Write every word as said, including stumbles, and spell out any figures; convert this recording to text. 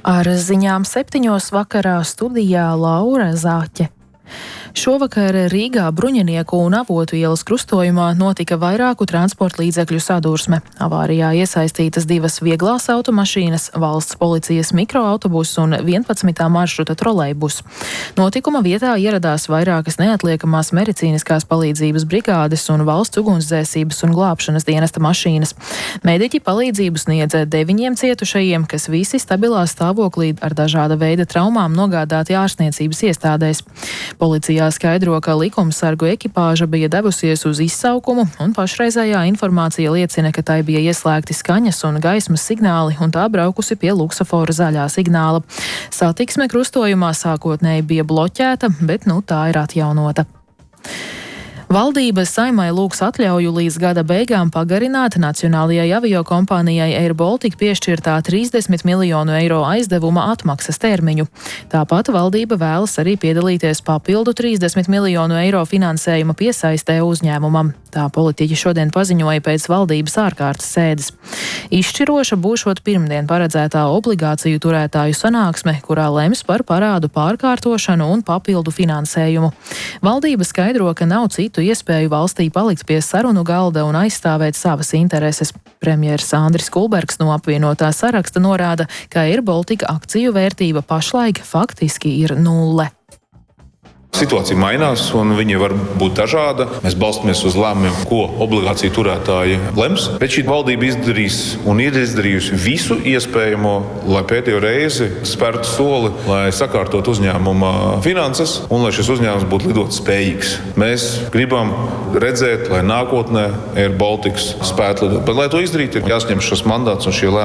Ar ziņām septiņos vakarā studijā Laura Zāķe. Šovakar Rīgā Bruņinieku un Avotu ielas krustojumā notika vairāku transporta līdzekļu sadursme. Avārijā iesaistītas divas vieglās automašīnas, valsts policijas mikroautobus un vienpadsmitā maršruta trolejbus. Notikuma vietā ieradās vairākas neatliekamās medicīniskās palīdzības brigādes un valsts ugunsdzēsības un glābšanas dienesta mašīnas. Mediķi palīdzību sniedza deviņiem cietušajiem, kas visi stabilā stāvoklī ar dažāda veida traumām nogādāti ārstniecības iestādēs. Policijā skaidro, ka likumsargu ekipāža bija devusies uz izsaukumu, un pašreizējā informācija liecina, ka tai bija ieslēgti skaņas un gaismas signāli, un tā braukusi pie luksafora zaļā signāla. Satiksme krustojumā sākotnēji bija bloķēta, bet nu tā ir atjaunota. Valdība Saeimai lūgs atļauju līdz gada beigām pagarināt nacionālajai aviokompānijai Air Baltica piešķirtā trīsdesmit miljonu eiro aizdevuma atmaksas termiņu. Tāpat valdība vēlas arī piedalīties papildu trīsdesmit miljonu eiro finansējuma piesaistē uzņēmumam. Tā politiķi šodien paziņoja pēc valdības ārkārtas sēdes. Izšķiroša būšot pirmdien paredzētā obligāciju turētāju sanāksme, kurā lems par parādu pārkārtošanu un papildu finansējumu. Valdība skaidro, ka nav citu iespēju valstī palikt pie sarunu galda un aizstāvēt savas intereses. Premjers Andris Kulbergs no apvienotā saraksta norāda, ka Air Baltica akciju vērtība pašlaik faktiski ir nulle. Situācija mainās, un viņi var būt dažāda. Mēs balstamies uz lēmumiem, ko obligāciju turētāji lems. Bet šī valdība izdarīs un ir izdarījusi visu iespējamo, lai pēdējo reizi spērtu soli, lai sakārtot uzņēmuma finanses un lai šis uzņēmums būtu lidot spējīgs. Mēs gribam redzēt, lai nākotnē Air Baltica spētu lidot. Bet, lai to izdarītu, ir jāsņem šis mandāts un šie lēmumi.